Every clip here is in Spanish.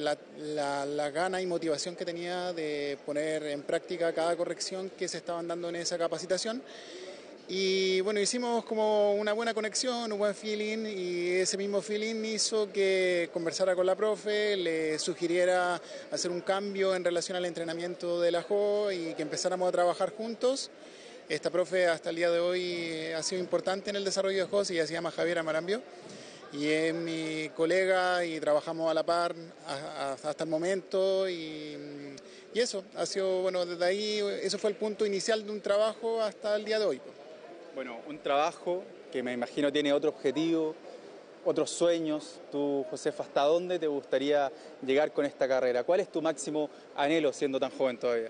la gana y motivación que tenía de poner en práctica cada corrección que se estaban dando en esa capacitación. Y bueno, hicimos como una buena conexión, un buen feeling, y ese mismo feeling hizo que conversara con la profe, le sugiriera hacer un cambio en relación al entrenamiento de la JO y que empezáramos a trabajar juntos. Esta profe hasta el día de hoy ha sido importante en el desarrollo de JO, ella se llama Javiera Marambio, y es mi colega y trabajamos a la par hasta el momento, y eso ha sido, bueno, desde ahí, eso fue el punto inicial de un trabajo hasta el día de hoy. Bueno, un trabajo que me imagino tiene otro objetivo, otros sueños. Tú, Josefa, ¿hasta dónde te gustaría llegar con esta carrera? ¿Cuál es tu máximo anhelo siendo tan joven todavía?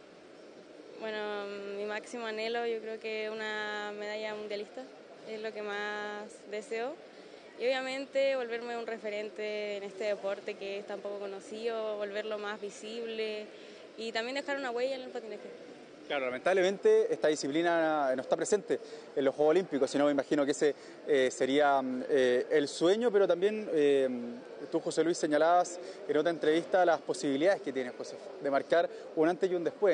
Bueno, mi máximo anhelo yo creo que una medalla mundialista es lo que más deseo. Y obviamente volverme un referente en este deporte que es tan poco conocido, volverlo más visible y también dejar una huella en el patinaje. Claro, lamentablemente esta disciplina no está presente en los Juegos Olímpicos, sino me imagino que ese sería el sueño, pero también tú, José Luis, señalabas en otra entrevista las posibilidades que tienes, Josefa, de marcar un antes y un después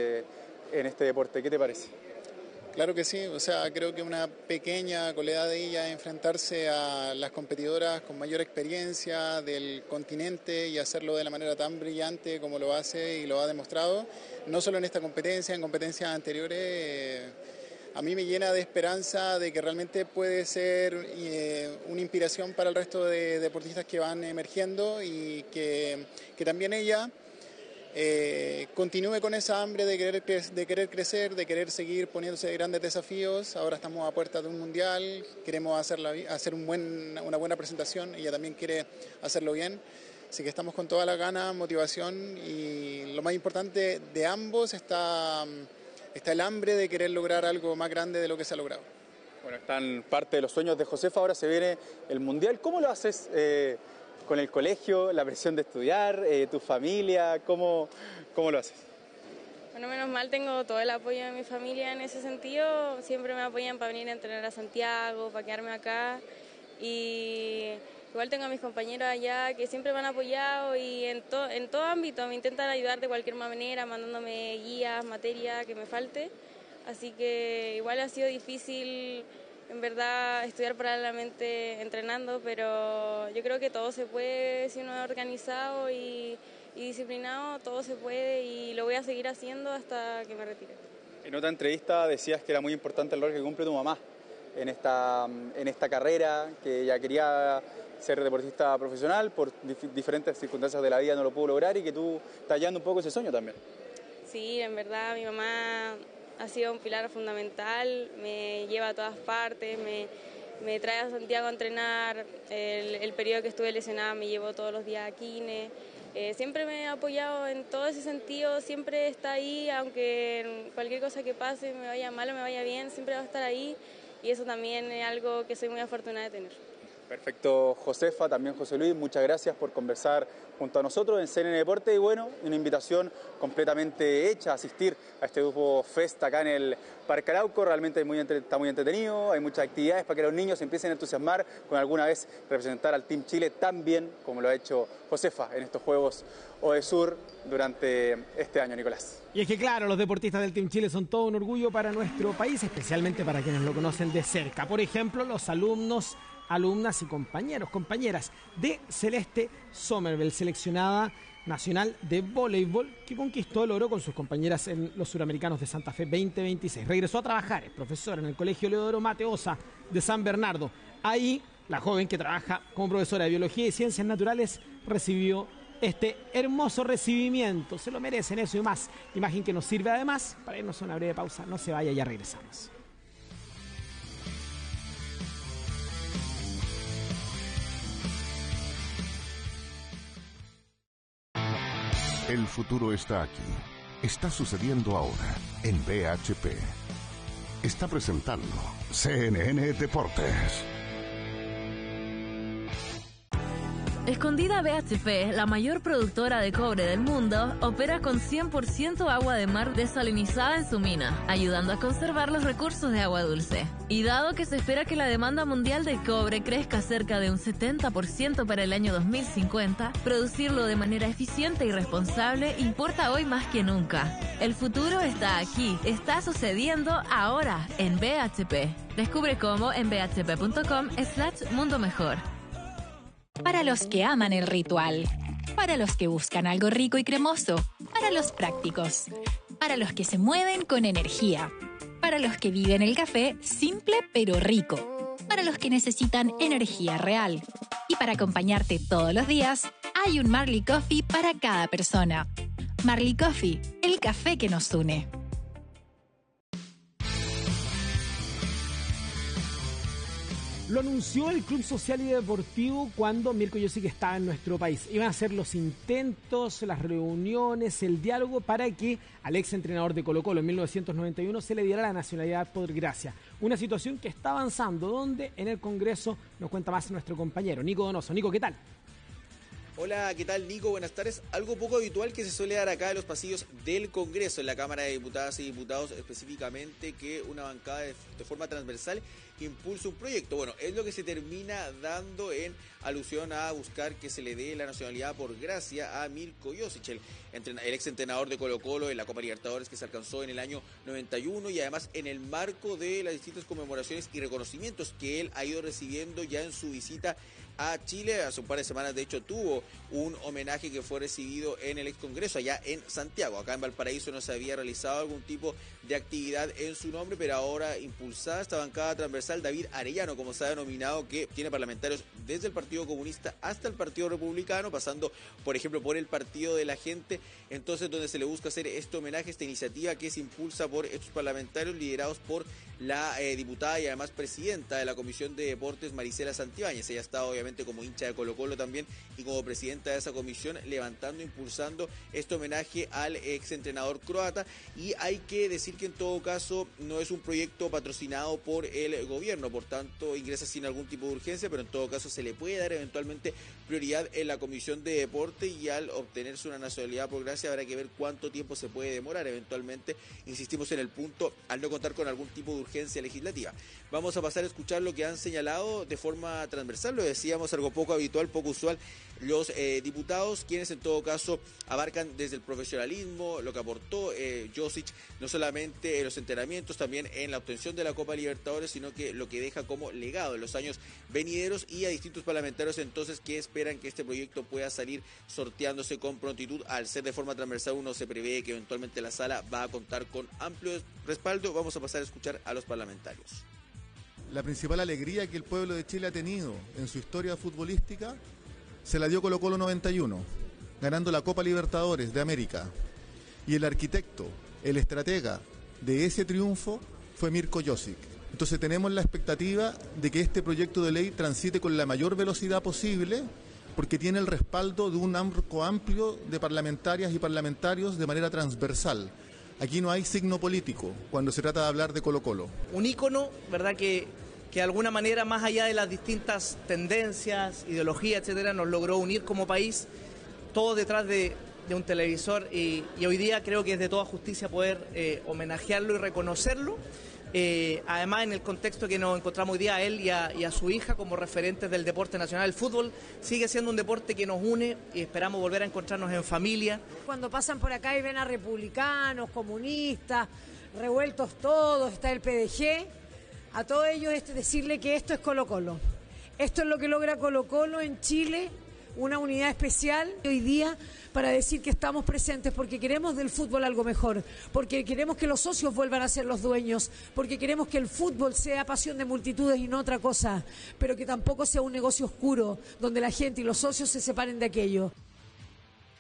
en este deporte. ¿Qué te parece? Claro que sí, o sea, creo que una pequeña colega de ella enfrentarse a las competidoras con mayor experiencia del continente y hacerlo de la manera tan brillante como lo hace y lo ha demostrado, no solo en esta competencia, en competencias anteriores, a mí me llena de esperanza de que realmente puede ser una inspiración para el resto de deportistas que van emergiendo y que también ella continúe con esa hambre de querer crecer, de querer seguir poniéndose grandes desafíos. Ahora estamos a puertas de un mundial, queremos hacer una buena presentación, ella también quiere hacerlo bien, así que estamos con toda la gana, motivación, y lo más importante de ambos está el hambre de querer lograr algo más grande de lo que se ha logrado. Bueno, están parte de los sueños de Josefa, ahora se viene el mundial. ¿Cómo lo haces con el colegio, la presión de estudiar, tu familia? ¿Cómo lo haces? Bueno, menos mal tengo todo el apoyo de mi familia en ese sentido. Siempre me apoyan para venir a entrenar a Santiago, para quedarme acá. Y igual tengo a mis compañeros allá que siempre me han apoyado y en todo ámbito me intentan ayudar de cualquier manera, mandándome guías, materia que me falte. Así que igual ha sido difícil, en verdad, estudiar paralelamente entrenando, pero yo creo que todo se puede si uno es organizado y disciplinado, todo se puede, y lo voy a seguir haciendo hasta que me retire. En otra entrevista decías que era muy importante el rol que cumple tu mamá en esta carrera, que ella quería ser deportista profesional, por diferentes circunstancias de la vida no lo pudo lograr, y que tú estás hallando un poco ese sueño también. Sí, en verdad mi mamá ha sido un pilar fundamental, me lleva a todas partes, me trae a Santiago a entrenar, el periodo que estuve lesionada me llevó todos los días a Kine, siempre me ha apoyado en todo ese sentido, siempre está ahí, aunque cualquier cosa que pase, me vaya mal o me vaya bien, siempre va a estar ahí, y eso también es algo que soy muy afortunada de tener. Perfecto, Josefa, también José Luis, muchas gracias por conversar junto a nosotros en CNN Deporte, y bueno, una invitación completamente hecha a asistir a este grupo Fest acá en el Parque Arauco. Realmente está muy entretenido, hay muchas actividades para que los niños se empiecen a entusiasmar con alguna vez representar al Team Chile tan bien como lo ha hecho Josefa en estos Juegos OESUR durante este año, Nicolás. Y es que claro, los deportistas del Team Chile son todo un orgullo para nuestro país, especialmente para quienes lo conocen de cerca. Por ejemplo, los alumnos, alumnas y compañeras de Celeste Somerville, seleccionada nacional de voleibol, que conquistó el oro con sus compañeras en los Suramericanos de Santa Fe 2026. Regresó a trabajar, es profesora en el Colegio Leodoro Mateosa de San Bernardo. Ahí, la joven que trabaja como profesora de Biología y Ciencias Naturales recibió este hermoso recibimiento. Se lo merecen, eso y más. Imagen que nos sirve además para irnos a una breve pausa. No se vaya, ya regresamos. El futuro está aquí. Está sucediendo ahora en BHP. Está presentando CNN Deportes. Escondida BHP, la mayor productora de cobre del mundo, opera con 100% agua de mar desalinizada en su mina, ayudando a conservar los recursos de agua dulce. Y dado que se espera que la demanda mundial de cobre crezca cerca de un 70% para el año 2050, producirlo de manera eficiente y responsable importa hoy más que nunca. El futuro está aquí, está sucediendo ahora en BHP. Descubre cómo en bhp.com/mundo mejor. Para los que aman el ritual, para los que buscan algo rico y cremoso, para los prácticos, para los que se mueven con energía, para los que viven el café simple pero rico, para los que necesitan energía real. Y para acompañarte todos los días, hay un Marley Coffee para cada persona. Marley Coffee, el café que nos une. Lo anunció el Club Social y Deportivo cuando Mirko Josic estaba en nuestro país. Iban a ser los intentos, las reuniones, el diálogo para que al ex entrenador de Colo-Colo en 1991 se le diera la nacionalidad por gracia. Una situación que está avanzando, donde en el Congreso nos cuenta más nuestro compañero Nico Donoso. Nico, ¿qué tal? Hola, ¿qué tal, Nico? Buenas tardes. Algo poco habitual que se suele dar acá en los pasillos del Congreso, en la Cámara de Diputadas y Diputados específicamente, que una bancada de forma transversal impulsa un proyecto. Bueno, es lo que se termina dando en alusión a buscar que se le dé la nacionalidad por gracia a Mirko Josic, el ex entrenador de Colo-Colo en la Copa Libertadores que se alcanzó en el año 91, y además en el marco de las distintas conmemoraciones y reconocimientos que él ha ido recibiendo ya en su visita a Chile. Hace un par de semanas, de hecho, tuvo un homenaje que fue recibido en el ex Congreso allá en Santiago. Acá en Valparaíso no se había realizado algún tipo de actividad en su nombre, pero ahora impulsada esta bancada transversal, David Arellano, como se ha denominado, que tiene parlamentarios desde el Partido Comunista hasta el Partido Republicano, pasando, por ejemplo, por el Partido de la Gente. Entonces, donde se le busca hacer este homenaje, esta iniciativa que se impulsa por estos parlamentarios liderados por la diputada y además presidenta de la Comisión de Deportes, Maricela Santibáñez. Ella ha estado obviamente como hincha de Colo-Colo también y como presidenta de esa comisión, levantando, impulsando este homenaje al ex entrenador croata. Y hay que decir que en todo caso no es un proyecto patrocinado por el gobierno, por tanto ingresa sin algún tipo de urgencia, pero en todo caso se le puede dar eventualmente prioridad en la Comisión de Deporte, y al obtenerse una nacionalidad por gracia habrá que ver cuánto tiempo se puede demorar. Eventualmente, insistimos en el punto, al no contar con algún tipo de urgencia legislativa. Vamos a pasar a escuchar lo que han señalado de forma transversal, lo decíamos, algo poco habitual, poco usual, los diputados, quienes en todo caso abarcan desde el profesionalismo, lo que aportó Josic, no solamente en los entrenamientos, también en la obtención de la Copa Libertadores, sino que lo que deja como legado en los años venideros, y a distintos parlamentarios entonces que esperan que este proyecto pueda salir sorteándose con prontitud. Al ser de forma transversal, uno se prevé que eventualmente la sala va a contar con amplio respaldo. Vamos a pasar a escuchar a los parlamentarios. La principal alegría que el pueblo de Chile ha tenido en su historia futbolística se la dio Colo-Colo 91, ganando la Copa Libertadores de América. Y el arquitecto, el estratega de ese triunfo fue Mirko Josic. Entonces tenemos la expectativa de que este proyecto de ley transite con la mayor velocidad posible, porque tiene el respaldo de un arco amplio de parlamentarias y parlamentarios de manera transversal. Aquí no hay signo político cuando se trata de hablar de Colo-Colo. Un ícono, ¿verdad?, que de alguna manera, más allá de las distintas tendencias, ideologías, etcétera, nos logró unir como país, todos detrás de un televisor, y hoy día creo que es de toda justicia poder homenajearlo y reconocerlo. Además, en el contexto que nos encontramos hoy día, a él y a su hija como referentes del deporte nacional. El fútbol sigue siendo un deporte que nos une y esperamos volver a encontrarnos en familia. Cuando pasan por acá y ven a republicanos, comunistas, revueltos todos, está el PDG, a todos ellos es decirle que esto es Colo-Colo. Esto es lo que logra Colo-Colo en Chile, una unidad especial hoy día para decir que estamos presentes porque queremos del fútbol algo mejor, porque queremos que los socios vuelvan a ser los dueños, porque queremos que el fútbol sea pasión de multitudes y no otra cosa, pero que tampoco sea un negocio oscuro donde la gente y los socios se separen de aquello.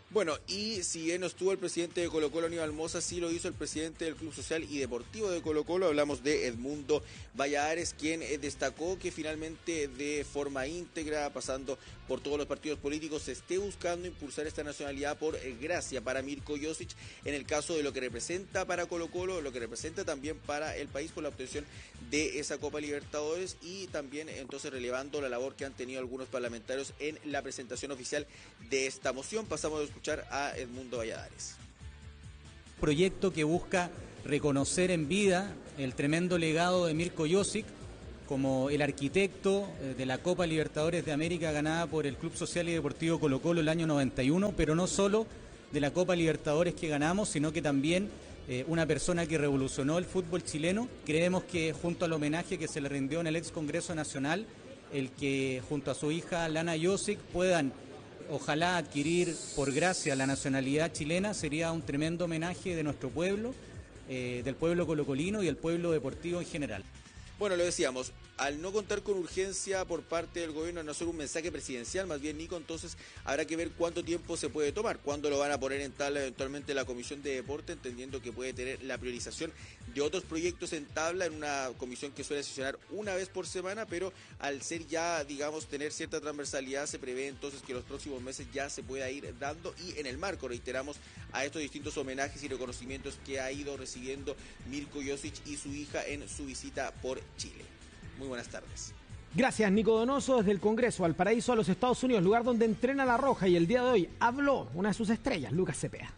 Bueno, y si bien no estuvo el presidente de Colo-Colo, Aníbal Mosa, sí lo hizo el presidente del Club Social y Deportivo de Colo-Colo. Hablamos de Edmundo Valladares, quien destacó que finalmente de forma íntegra, pasando por todos los partidos políticos, se esté buscando impulsar esta nacionalidad por gracia para Mirko Josic, en el caso de lo que representa para Colo-Colo, lo que representa también para el país por la obtención de esa Copa Libertadores, y también entonces relevando la labor que han tenido algunos parlamentarios en la presentación oficial de esta moción. Pasamos a escuchar a Edmundo Valladares. Proyecto que busca reconocer en vida el tremendo legado de Mirko Josic como el arquitecto de la Copa Libertadores de América ganada por el Club Social y Deportivo Colo-Colo el año 91, pero no solo de la Copa Libertadores que ganamos, sino que también una persona que revolucionó el fútbol chileno. Creemos que junto al homenaje que se le rindió en el ex Congreso Nacional, el que junto a su hija Lana Josic puedan ojalá adquirir por gracia la nacionalidad chilena, sería un tremendo homenaje de nuestro pueblo, del pueblo colocolino y el pueblo deportivo en general. Bueno, lo decíamos, al no contar con urgencia por parte del gobierno, no ser un mensaje presidencial, más bien, Nico, entonces habrá que ver cuánto tiempo se puede tomar, cuándo lo van a poner en tabla eventualmente la Comisión de Deporte, entendiendo que puede tener la priorización de otros proyectos en tabla en una comisión que suele sesionar una vez por semana, pero al ser ya, digamos, tener cierta transversalidad, se prevé entonces que los próximos meses ya se pueda ir dando, y en el marco, reiteramos, a estos distintos homenajes y reconocimientos que ha ido recibiendo Mirko Josic y su hija en su visita por Chile. Muy buenas tardes. Gracias, Nico Donoso, desde el Congreso Valparaíso a los Estados Unidos, lugar donde entrena la Roja, y el día de hoy habló una de sus estrellas, Lucas Cepeda.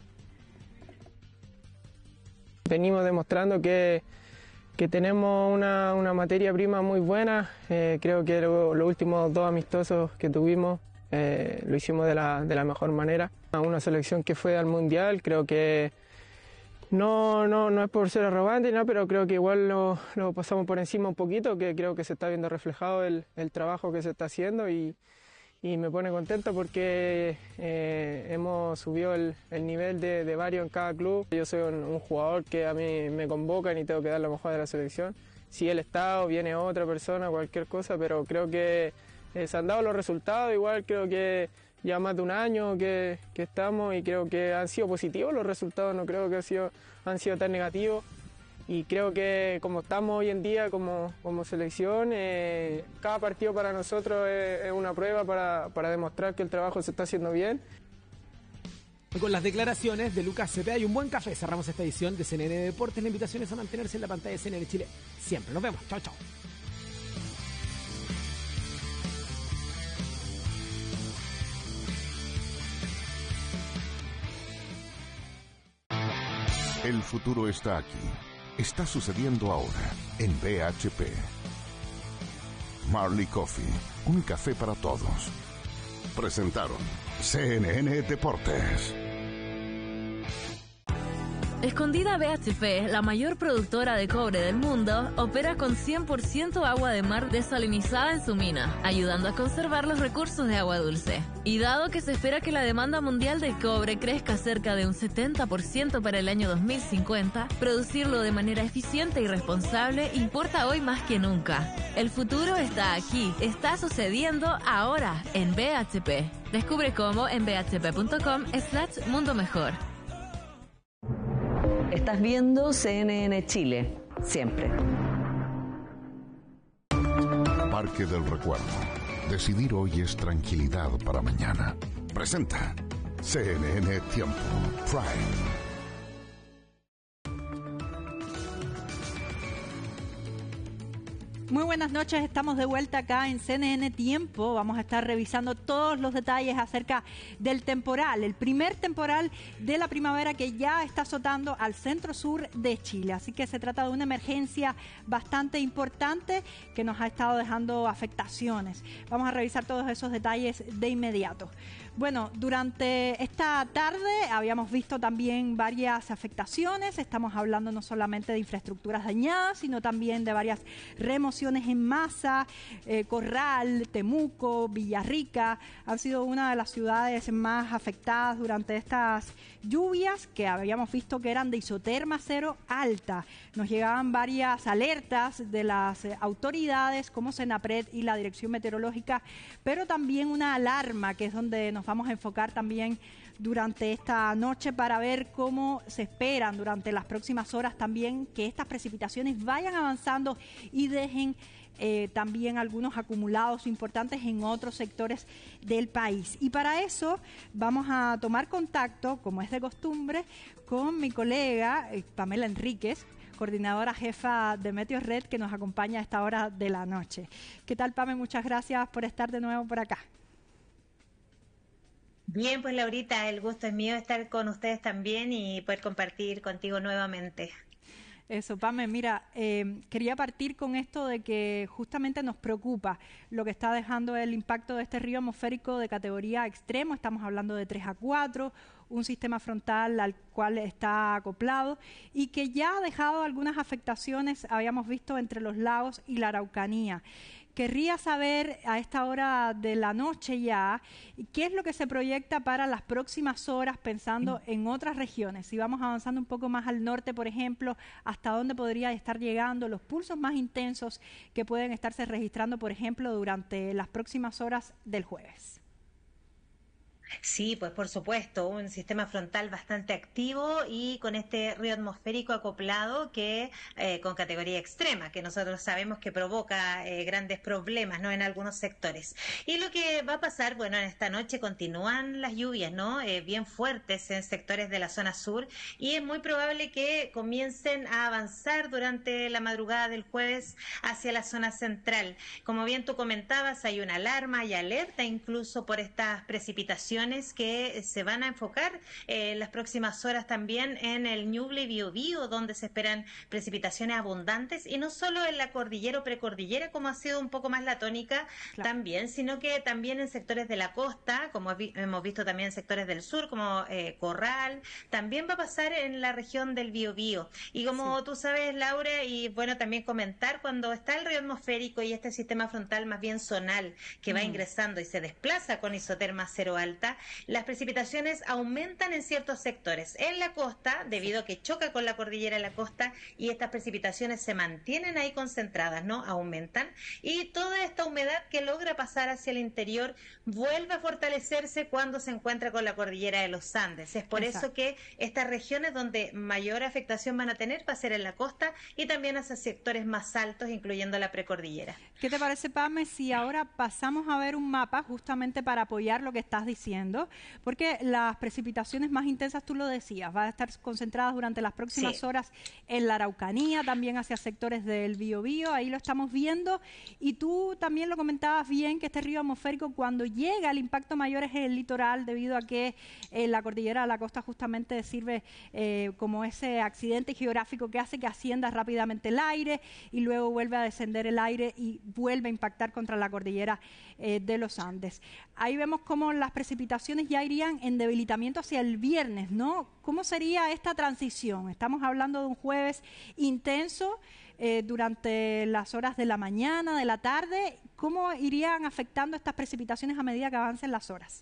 Venimos demostrando que tenemos una materia prima muy buena. Creo que los últimos 2 amistosos que tuvimos lo hicimos de la mejor manera. Una selección que fue al Mundial, creo que no es por ser arrogante, ¿no? Pero creo que igual lo pasamos por encima un poquito, que creo que se está viendo reflejado el trabajo que se está haciendo, y me pone contento porque hemos subido el nivel de varios en cada club. Yo soy un jugador que a mí me convocan y tengo que dar lo mejor de la selección. Si él está o viene otra persona, cualquier cosa, pero creo que se han dado los resultados. Igual creo que ya más de un año que estamos, y creo que han sido positivos los resultados, no creo que han sido tan negativos, y creo que como estamos hoy en día como selección, cada partido para nosotros es una prueba para demostrar que el trabajo se está haciendo bien. Con las declaraciones de Lucas Cepeda y un buen café cerramos esta edición de CNN Deportes. La invitación es a mantenerse en la pantalla de CNN Chile siempre. Nos vemos, chao, chao. El futuro está aquí. Está sucediendo ahora en BHP. Marley Coffee, un café para todos. Presentaron CNN Deportes. Escondida BHP, la mayor productora de cobre del mundo, opera con 100% agua de mar desalinizada en su mina, ayudando a conservar los recursos de agua dulce. Y dado que se espera que la demanda mundial de cobre crezca cerca de un 70% para el año 2050, producirlo de manera eficiente y responsable importa hoy más que nunca. El futuro está aquí, está sucediendo ahora en BHP. Descubre cómo en bhp.com/mundo mejor. Estás viendo CNN Chile, siempre. Parque del Recuerdo. Decidir hoy es tranquilidad para mañana. Presenta CNN Tiempo Prime. Muy buenas noches, estamos de vuelta acá en CNN Tiempo. Vamos a estar revisando todos los detalles acerca del temporal, el primer temporal de la primavera que ya está azotando al centro-sur de Chile. Así que se trata de una emergencia bastante importante que nos ha estado dejando afectaciones. Vamos a revisar todos esos detalles de inmediato. Bueno, durante esta tarde habíamos visto también varias afectaciones. Estamos hablando no solamente de infraestructuras dañadas, sino también de varias remociones en masa. Corral, Temuco, Villarrica han sido una de las ciudades más afectadas durante estas lluvias que habíamos visto que eran de isoterma cero alta. Nos llegaban varias alertas de las autoridades como Senapred y la Dirección Meteorológica, pero también una alarma que es donde nos vamos a enfocar también durante esta noche para ver cómo se esperan durante las próximas horas también que estas precipitaciones vayan avanzando y dejen también algunos acumulados importantes en otros sectores del país. Y para eso vamos a tomar contacto, como es de costumbre, con mi colega Pamela Enríquez, coordinadora jefa de Meteorred, que nos acompaña a esta hora de la noche. ¿Qué tal, Pame? Muchas gracias por estar de nuevo por acá. Bien, pues Laurita, el gusto es mío estar con ustedes también y poder compartir contigo nuevamente. Eso, Pame, mira, quería partir con esto de que justamente nos preocupa lo que está dejando el impacto de este río atmosférico de categoría extremo. Estamos hablando de 3 a 4, un sistema frontal al cual está acoplado y que ya ha dejado algunas afectaciones, habíamos visto, entre los lagos y la Araucanía. Querría saber a esta hora de la noche ya, ¿qué es lo que se proyecta para las próximas horas pensando en otras regiones? Si vamos avanzando un poco más al norte, por ejemplo, ¿hasta dónde podría estar llegando los pulsos más intensos que pueden estarse registrando, por ejemplo, durante las próximas horas del jueves? Sí, pues por supuesto, un sistema frontal bastante activo y con este río atmosférico acoplado que con categoría extrema, que nosotros sabemos que provoca grandes problemas, ¿no?, en algunos sectores. Y lo que va a pasar, bueno, en esta noche continúan las lluvias, ¿no?, bien fuertes en sectores de la zona sur y es muy probable que comiencen a avanzar durante la madrugada del jueves hacia la zona central. Como bien tú comentabas, hay una alarma y alerta incluso por estas precipitaciones que se van a enfocar las próximas horas también en el Ñuble y Biobío, donde se esperan precipitaciones abundantes y no solo en la cordillera o precordillera, como ha sido un poco más la tónica también, sino que también en sectores de la costa, como hemos visto también en sectores del sur, como Corral, también va a pasar en la región del Biobío. Y como tú sabes, Laura, y bueno, también comentar, cuando está el río atmosférico y este sistema frontal más bien zonal que va ingresando y se desplaza con isoterma cero alta, las precipitaciones aumentan en ciertos sectores. En la costa, debido a que choca con la cordillera de la costa y estas precipitaciones se mantienen ahí concentradas, ¿no?, aumentan. Y toda esta humedad que logra pasar hacia el interior vuelve a fortalecerse cuando se encuentra con la cordillera de los Andes. Es por eso que estas regiones donde mayor afectación van a tener va a ser en la costa y también hacia sectores más altos, incluyendo la precordillera. ¿Qué te parece, Pame, si ahora pasamos a ver un mapa justamente para apoyar lo que estás diciendo? Porque las precipitaciones más intensas, tú lo decías, van a estar concentradas durante las próximas horas en la Araucanía, también hacia sectores del Biobío, ahí lo estamos viendo, y tú también lo comentabas bien, que este río atmosférico, cuando llega, el impacto mayor es en el litoral, debido a que la cordillera de la costa justamente sirve como ese accidente geográfico que hace que ascienda rápidamente el aire y luego vuelve a descender el aire y vuelve a impactar contra la cordillera de los Andes. Ahí vemos cómo las precipitaciones ya irían en debilitamiento hacia el viernes, ¿no? ¿Cómo sería esta transición? Estamos hablando de un jueves intenso durante las horas de la mañana, de la tarde. ¿Cómo irían afectando estas precipitaciones a medida que avancen las horas?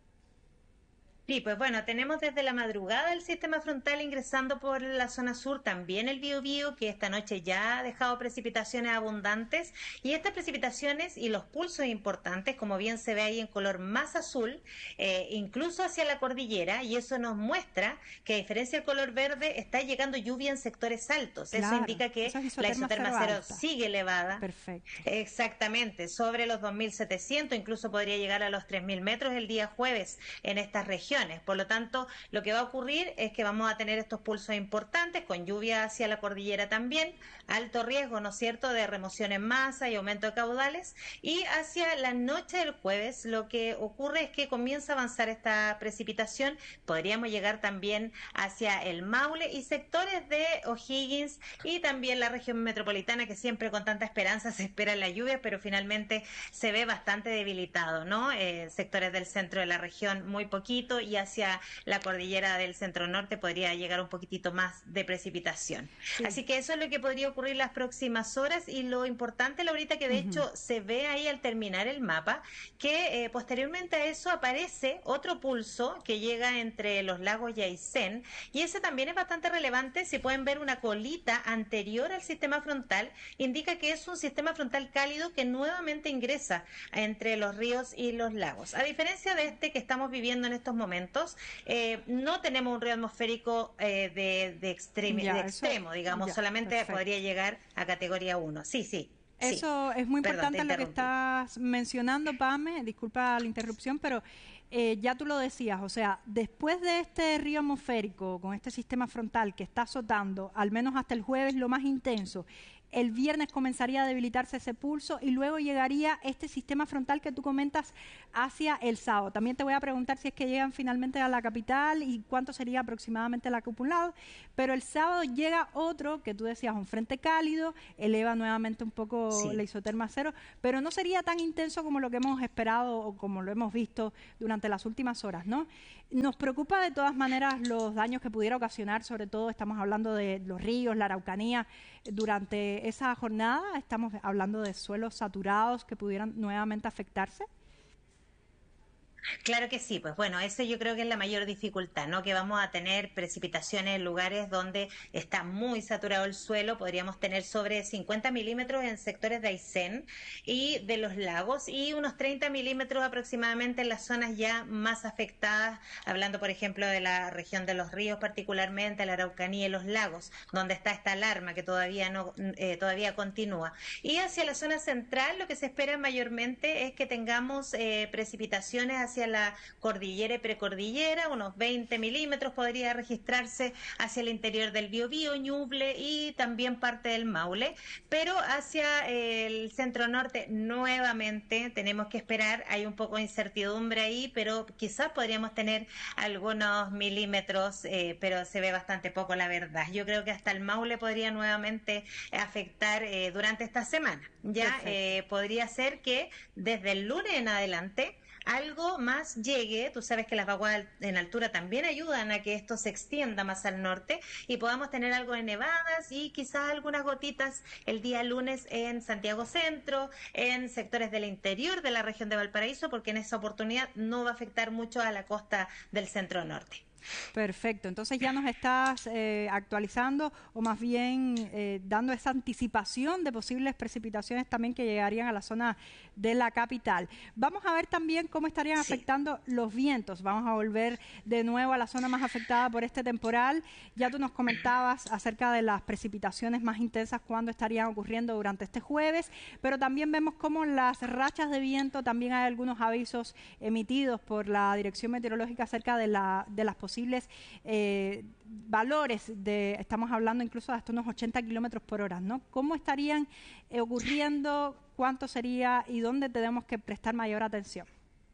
Sí, pues bueno, tenemos desde la madrugada el sistema frontal ingresando por la zona sur, también el Biobío, que esta noche ya ha dejado precipitaciones abundantes, y estas precipitaciones y los pulsos importantes, como bien se ve ahí en color más azul, incluso hacia la cordillera, y eso nos muestra que a diferencia del color verde está llegando lluvia en sectores altos. Claro, eso indica que la isoterma cero sigue elevada. Perfecto. Exactamente, sobre los 2.700, incluso podría llegar a los 3.000 metros el día jueves en estas regiones. Por lo tanto, lo que va a ocurrir es que vamos a tener estos pulsos importantes, con lluvia hacia la cordillera también, alto riesgo, ¿no es cierto?, de remoción en masa y aumento de caudales, y hacia la noche del jueves lo que ocurre es que comienza a avanzar esta precipitación. Podríamos llegar también hacia el Maule y sectores de O'Higgins y también la región metropolitana, que siempre con tanta esperanza se espera la lluvia, pero finalmente se ve bastante debilitado, ¿no? Sectores del centro de la región muy poquito y hacia la cordillera del centro norte podría llegar un poquitito más de precipitación. Sí. Así que eso es lo que podría ocurrir las próximas horas, y lo importante, Laurita, que de hecho se ve ahí al terminar el mapa, que posteriormente a eso aparece otro pulso que llega entre los lagos y Aysén, y ese también es bastante relevante. Si pueden ver una colita anterior al sistema frontal, indica que es un sistema frontal cálido que nuevamente ingresa entre los ríos y los lagos. A diferencia de este que estamos viviendo en estos momentos, no tenemos un río atmosférico de extremo, digamos, solamente perfecto. Podría llegar a categoría 1. Sí. Eso es muy importante lo que estás mencionando, Pame, disculpa la interrupción, pero ya tú lo decías, o sea, después de este río atmosférico con este sistema frontal que está azotando, al menos hasta el jueves lo más intenso, el viernes comenzaría a debilitarse ese pulso y luego llegaría este sistema frontal que tú comentas hacia el sábado. También te voy a preguntar si es que llegan finalmente a la capital y cuánto sería aproximadamente el acumulado, pero el sábado llega otro, que tú decías, un frente cálido, eleva nuevamente un poco la isoterma cero, pero no sería tan intenso como lo que hemos esperado o como lo hemos visto durante las últimas horas, ¿no? Nos preocupa de todas maneras los daños que pudiera ocasionar, sobre todo estamos hablando de los ríos, la Araucanía, durante esa jornada estamos hablando de suelos saturados que pudieran nuevamente afectarse. Claro que sí, pues bueno, eso yo creo que es la mayor dificultad, ¿no? Que vamos a tener precipitaciones en lugares donde está muy saturado el suelo. Podríamos tener sobre 50 milímetros en sectores de Aysén y de los lagos, y unos 30 milímetros aproximadamente en las zonas ya más afectadas, hablando por ejemplo de la región de los ríos, particularmente la Araucanía y los lagos, donde está esta alarma que todavía continúa. Y hacia la zona central lo que se espera mayormente es que tengamos precipitaciones hacia la cordillera y precordillera, unos 20 milímetros podría registrarse hacia el interior del Biobío, Ñuble y también parte del Maule, pero hacia el centro norte nuevamente tenemos que esperar. Hay un poco de incertidumbre ahí, pero quizás podríamos tener algunos milímetros, pero se ve bastante poco, la verdad. Yo creo que hasta el Maule podría nuevamente afectar durante esta semana. Ya podría ser que desde el lunes en adelante algo más llegue. Tú sabes que las vaguadas en altura también ayudan a que esto se extienda más al norte y podamos tener algo de nevadas y quizás algunas gotitas el día lunes en Santiago Centro, en sectores del interior de la región de Valparaíso, porque en esa oportunidad no va a afectar mucho a la costa del centro norte. Perfecto, entonces ya nos estás actualizando o más bien dando esa anticipación de posibles precipitaciones también que llegarían a la zona de la capital. Vamos a ver también cómo estarían afectando los vientos. Vamos a volver de nuevo a la zona más afectada por este temporal. Ya tú nos comentabas acerca de las precipitaciones más intensas cuando estarían ocurriendo durante este jueves, pero también vemos cómo las rachas de viento, también hay algunos avisos emitidos por la Dirección Meteorológica acerca de las posibles valores estamos hablando incluso de hasta unos 80 kilómetros por hora, ¿no? ¿Cómo estarían ocurriendo? ¿Cuánto sería? ¿Y dónde tenemos que prestar mayor atención?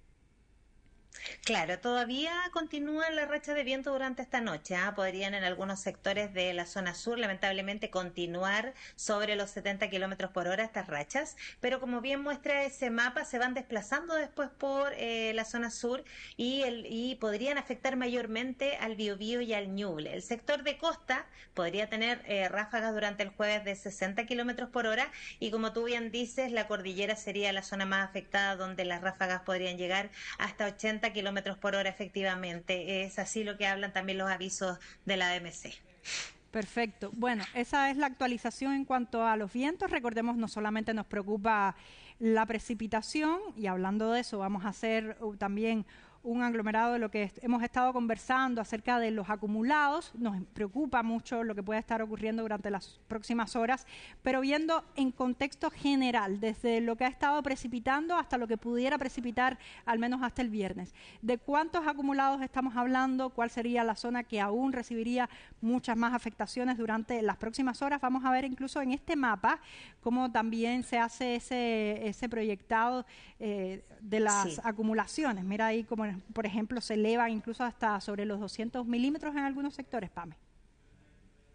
Claro, todavía continúan las rachas de viento durante esta noche. Podrían en algunos sectores de la zona sur, lamentablemente, continuar sobre los 70 kilómetros por hora estas rachas, pero como bien muestra ese mapa, se van desplazando después por la zona sur y podrían afectar mayormente al Biobío y al Ñuble. El sector de costa podría tener ráfagas durante el jueves de 60 kilómetros por hora y, como tú bien dices, la cordillera sería la zona más afectada, donde las ráfagas podrían llegar hasta 80 kilómetros por hora, efectivamente. Es así lo que hablan también los avisos de la ADMC. Perfecto. Bueno, esa es la actualización en cuanto a los vientos. Recordemos, no solamente nos preocupa la precipitación, y hablando de eso vamos a hacer también un aglomerado de lo que hemos estado conversando acerca de los acumulados. Nos preocupa mucho lo que pueda estar ocurriendo durante las próximas horas, pero viendo en contexto general, desde lo que ha estado precipitando hasta lo que pudiera precipitar al menos hasta el viernes. ¿De cuántos acumulados estamos hablando? ¿Cuál sería la zona que aún recibiría muchas más afectaciones durante las próximas horas? Vamos a ver incluso en este mapa cómo también se hace ese proyectado de las acumulaciones. Mira ahí como, por ejemplo, se elevan incluso hasta sobre los 200 milímetros en algunos sectores, Pame.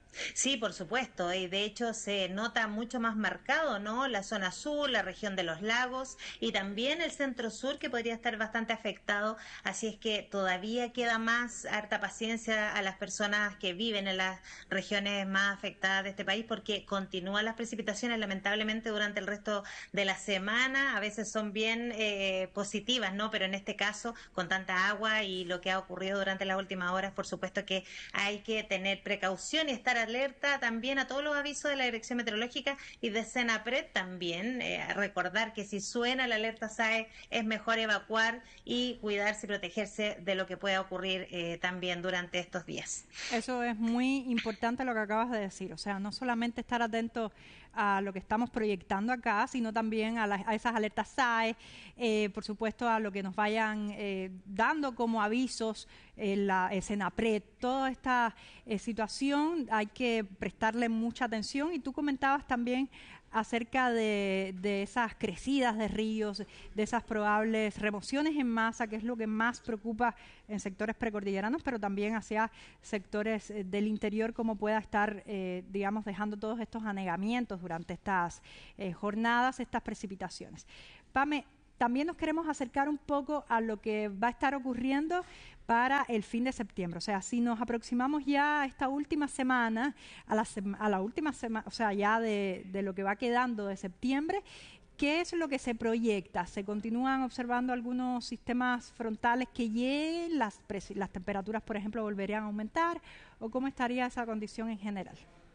Sí, por supuesto, y de hecho se nota mucho más marcado, ¿no? La zona sur, la región de los lagos y también el centro sur, que podría estar bastante afectado, así es que todavía queda más harta paciencia a las personas que viven en las regiones más afectadas de este país, porque continúan las precipitaciones lamentablemente durante el resto de la semana, a veces son bien positivas, ¿no? Pero en este caso, con tanta agua y lo que ha ocurrido durante las últimas horas, por supuesto que hay que tener precaución y estar alerta también a todos los avisos de la Dirección Meteorológica y de Senapred también. Recordar que si suena la alerta SAE es mejor evacuar y cuidarse y protegerse de lo que pueda ocurrir también durante estos días. Eso es muy importante lo que acabas de decir, o sea, no solamente estar atento a lo que estamos proyectando acá, sino también a esas alertas SAE, por supuesto a lo que nos vayan dando como avisos la Senapred. Toda esta situación hay que prestarle mucha atención, y tú comentabas también acerca de esas crecidas de ríos, de esas probables remociones en masa, que es lo que más preocupa en sectores precordilleranos, pero también hacia sectores del interior, como pueda estar, digamos, dejando todos estos anegamientos durante estas jornadas, estas precipitaciones. Pame, también nos queremos acercar un poco a lo que va a estar ocurriendo para el fin de septiembre. O sea, si nos aproximamos ya a esta última semana, a la última semana, o sea, ya de lo que va quedando de septiembre, ¿qué es lo que se proyecta? ¿Se continúan observando algunos sistemas frontales que lleguen? ¿Las temperaturas, por ejemplo, volverían a aumentar? ¿O cómo estaría esa condición en general?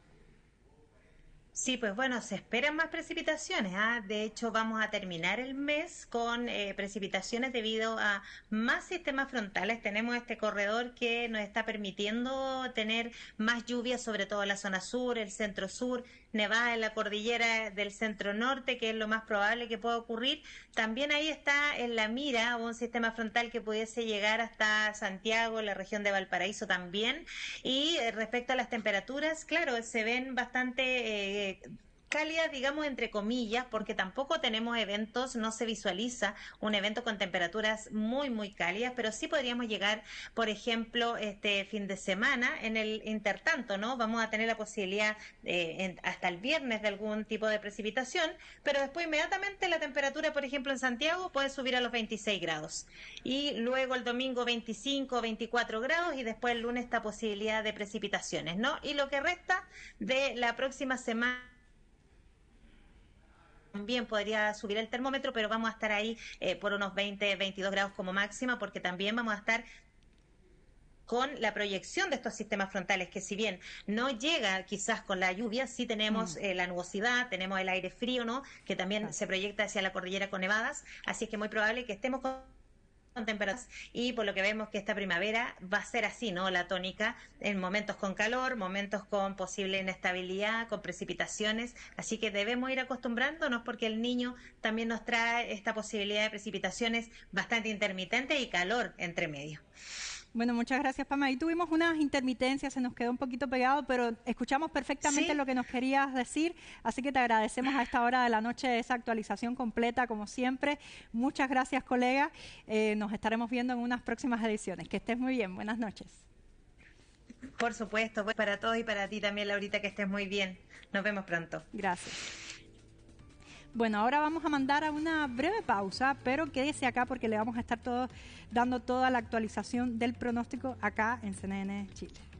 Sí, pues bueno, se esperan más precipitaciones. De hecho, vamos a terminar el mes con precipitaciones debido a más sistemas frontales. Tenemos este corredor que nos está permitiendo tener más lluvias, sobre todo en la zona sur, el centro sur, nevada en la cordillera del centro norte, que es lo más probable que pueda ocurrir. También ahí está en la mira un sistema frontal que pudiese llegar hasta Santiago, la región de Valparaíso también. Y respecto a las temperaturas, claro, se ven bastante cálidas, digamos, entre comillas, porque tampoco tenemos eventos, no se visualiza un evento con temperaturas muy, muy cálidas, pero sí podríamos llegar, por ejemplo, este fin de semana, en el intertanto, ¿no? Vamos a tener la posibilidad hasta el viernes de algún tipo de precipitación, pero después inmediatamente la temperatura, por ejemplo, en Santiago puede subir a los 26 grados. Y luego el domingo 25, 24 grados y después el lunes esta posibilidad de precipitaciones, ¿no? Y lo que resta de la próxima semana también podría subir el termómetro, pero vamos a estar ahí por unos 20, 22 grados como máxima, porque también vamos a estar con la proyección de estos sistemas frontales, que si bien no llega quizás con la lluvia, sí tenemos la nubosidad, tenemos el aire frío, ¿no? Que también se proyecta hacia la cordillera con nevadas, así es que es muy probable que estemos con temperaturas, y por lo que vemos que esta primavera va a ser así, ¿no? La tónica, en momentos con calor, momentos con posible inestabilidad, con precipitaciones, así que debemos ir acostumbrándonos, porque el Niño también nos trae esta posibilidad de precipitaciones bastante intermitentes y calor entre medio. Bueno, muchas gracias, Pama. Ahí tuvimos unas intermitencias, se nos quedó un poquito pegado, pero escuchamos perfectamente lo que nos querías decir, así que te agradecemos a esta hora de la noche esa actualización completa, como siempre. Muchas gracias, colega. Nos estaremos viendo en unas próximas ediciones. Que estés muy bien. Buenas noches. Por supuesto, pues para todos y para ti también, Laurita, que estés muy bien. Nos vemos pronto. Gracias. Bueno, ahora vamos a mandar a una breve pausa, pero quédese acá porque le vamos a estar dando toda la actualización del pronóstico acá en CNN Chile.